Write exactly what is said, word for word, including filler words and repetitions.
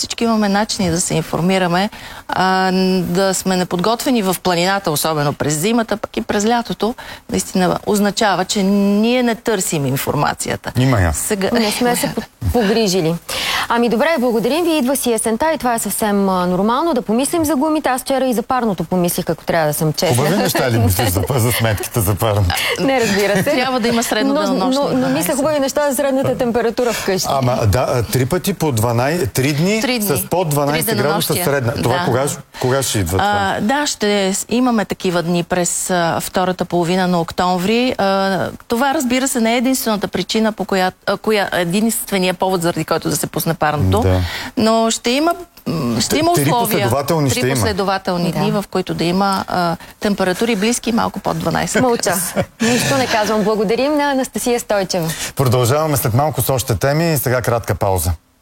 всички имаме начини да се информираме, а, да сме неподготвени в планината, особено през зимата, пък и през лятото, наистина означава, че ние не търсим информацията. Има я. Сега... Не сме се погрижили. Ами добре, благодарим ви. Идва си есента и това е съвсем а, нормално. Да помислим за гумите. Аз вчера и за парното помислих, ако трябва да съм честна. Хубави неща ли мислиш за, за сметките за парното? Не, разбира се. Трябва да има средно денонощно. Но, но, но мисля хубави неща за средната температура вкъщи. Ама да, три пъти по дванайсет, три дни, три дни. С под дванайсет градуса средна. Това да. кога, кога ще идва това? А, да, ще имаме такива дни през а, втората половина на октомври. А, това, разбира се, не е единствената причина, по която, а, коя, единствения повод, заради който да се пусне парното. Да. Но ще има Ще има условия. Три последователни, три последователни дни, да. в които да има а, температури близки малко под дванайсет. Мълча. Нищо не казвам. Благодарим на Анастасия Стойчева. Продължаваме след малко с още теми и сега кратка пауза.